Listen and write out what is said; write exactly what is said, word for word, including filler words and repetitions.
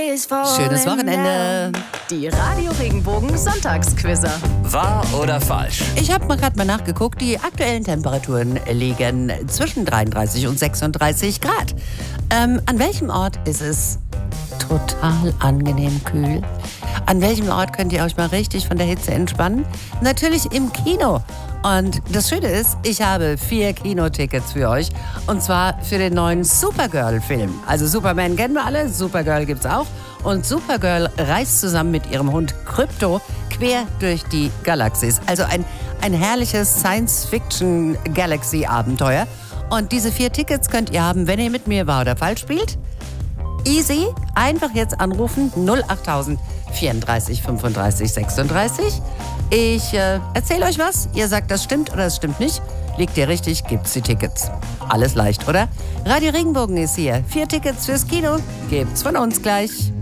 Schönes Wochenende. Die Radio Regenbogen Sonntagsquizzer. Wahr oder falsch? Ich habe mal gerade mal nachgeguckt, die aktuellen Temperaturen liegen zwischen dreiunddreißig und sechsunddreißig Grad. Ähm, an welchem Ort ist es total angenehm kühl? An welchem Ort könnt ihr euch mal richtig von der Hitze entspannen? Natürlich im Kino. Und das Schöne ist, ich habe vier Kinotickets für euch. Und zwar für den neuen Supergirl-Film. Also Superman kennen wir alle, Supergirl gibt's auch. Und Supergirl reist zusammen mit ihrem Hund Krypto quer durch die Galaxis. Also ein, ein herrliches Science-Fiction-Galaxy-Abenteuer. Und diese vier Tickets könnt ihr haben, wenn ihr mit mir wahr oder falsch spielt. Easy, einfach jetzt anrufen, null achttausend vierunddreißig fünfunddreißig sechsunddreißig. Ich äh, erzähle euch was, ihr sagt, das stimmt oder das stimmt nicht. Liegt ihr richtig, gibt's die Tickets. Alles leicht, oder? Radio Regenbogen ist hier. Vier Tickets fürs Kino gibt's von uns gleich.